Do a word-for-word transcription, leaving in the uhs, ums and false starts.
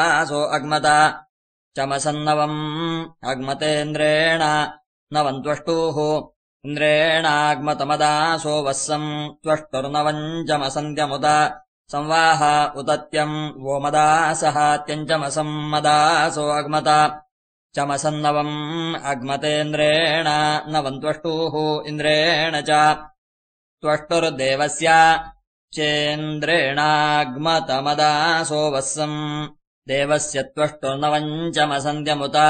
आसो अग्मता चमसन्नवम् अग्मतेन्द्रेण नवम् त्वष्टुः इन्द्रेणाग्मतमदासो वस्सम् त्वष्टुर्नवम् चमसन्त्यमुत संवाह उतत्यम् वो मदासः त्यञ्चमसम् मदासो अग्मता चमसन्नवम् अग्मतेन्द्रेण नवम् त्वष्टुः इन्द्रेण च त्वष्टुर्देवस्य चेन्द्रेणाग्मतमदासो वस्सम् देवस्य त्वष्टुर्नवम् चमसन्त्यमुत